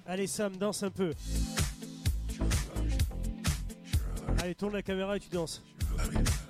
Allez Sam, danse un peu. Allez, tourne la caméra et tu danses.